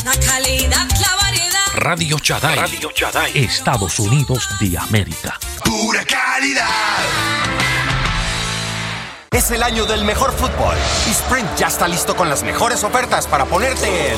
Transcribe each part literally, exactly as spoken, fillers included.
La calidad, la variedad. Radio Chaday. Radio Chaday. Estados Unidos de América. Pura calidad. Es el año del mejor fútbol y Sprint ya está listo con las mejores ofertas para ponerte en...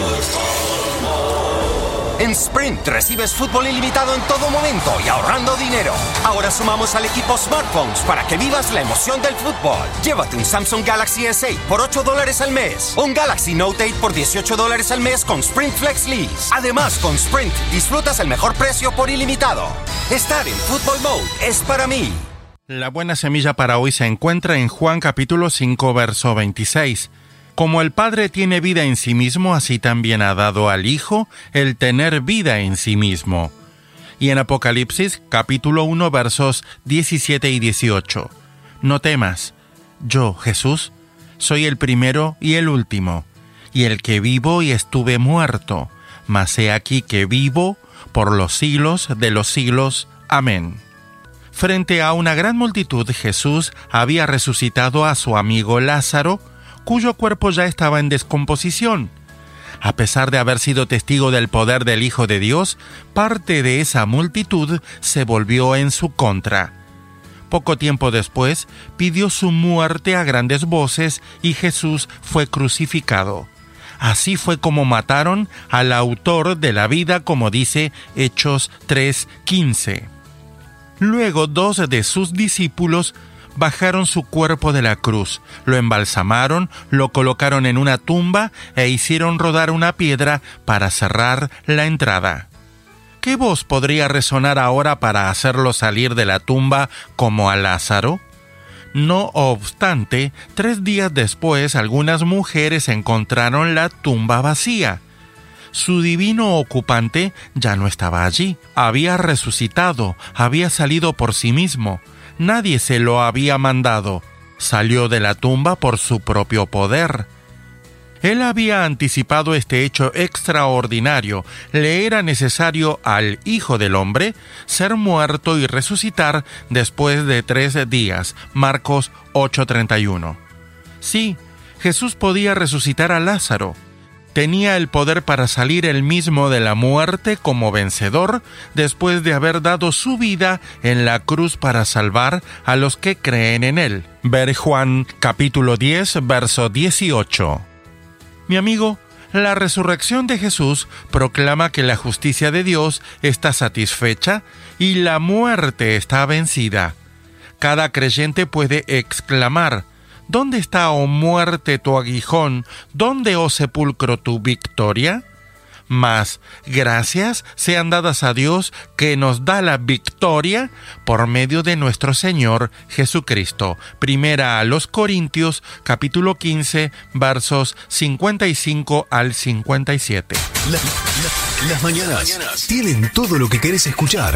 En Sprint recibes fútbol ilimitado en todo momento y ahorrando dinero. Ahora sumamos al equipo smartphones para que vivas la emoción del fútbol. Llévate un Samsung Galaxy S ocho por ocho dólares al mes. Un Galaxy Note ocho por dieciocho dólares al mes con Sprint Flex Lease. Además, con Sprint disfrutas el mejor precio por ilimitado. Estar en Football Mode es para mí. La buena semilla para hoy se encuentra en Juan capítulo cinco, verso veintiséis. Como el Padre tiene vida en sí mismo, así también ha dado al Hijo el tener vida en sí mismo. Y en Apocalipsis, capítulo uno, versos diecisiete y dieciocho. No temas, yo, Jesús, soy el primero y el último, y el que vivo y estuve muerto, mas he aquí que vivo por los siglos de los siglos. Amén. Frente a una gran multitud, Jesús había resucitado a su amigo Lázaro, cuyo cuerpo ya estaba en descomposición. A pesar de haber sido testigo del poder del Hijo de Dios, parte de esa multitud se volvió en su contra. Poco tiempo después, pidió su muerte a grandes voces y Jesús fue crucificado. Así fue como mataron al autor de la vida, como dice Hechos tres quince. Luego, dos de sus discípulos bajaron su cuerpo de la cruz, lo embalsamaron, lo colocaron en una tumba e hicieron rodar una piedra para cerrar la entrada. ¿Qué voz podría resonar ahora para hacerlo salir de la tumba como a Lázaro? No obstante, tres días después algunas mujeres encontraron la tumba vacía. Su divino ocupante ya no estaba allí, había resucitado, había salido por sí mismo. Nadie se lo había mandado. Salió de la tumba por su propio poder. Él había anticipado este hecho extraordinario. Le era necesario al Hijo del Hombre ser muerto y resucitar después de tres días. Marcos ocho treinta y uno. Sí, Jesús podía resucitar a Lázaro. Tenía el poder para salir él mismo de la muerte como vencedor después de haber dado su vida en la cruz para salvar a los que creen en él. Ver Juan capítulo diez, verso dieciocho. Mi amigo, la resurrección de Jesús proclama que la justicia de Dios está satisfecha y la muerte está vencida. Cada creyente puede exclamar: ¿dónde está, oh muerte, tu aguijón? ¿Dónde, oh sepulcro, tu victoria? Mas gracias sean dadas a Dios que nos da la victoria por medio de nuestro Señor Jesucristo. Primera a los Corintios, capítulo quince, versos cincuenta y cinco al cincuenta y siete. La, la, las mañanas, mañanas tienen todo lo que querés escuchar.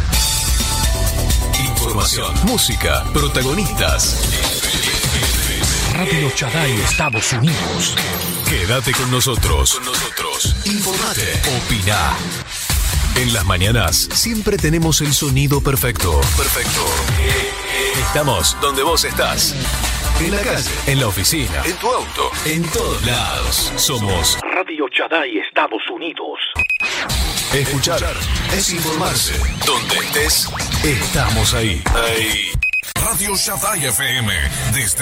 Información, música, protagonistas. Radio Chaday, Estados Unidos. Quédate con nosotros. Con nosotros. Informate. Opina. En las mañanas siempre tenemos el sonido perfecto. Perfecto. Estamos donde vos estás. En la calle, en la oficina, en tu auto, en todos lados. Somos Radio Chaday, Estados Unidos. Escuchar es informarse. Donde estés, estamos ahí. Ahí. Radio Chaday F M, desde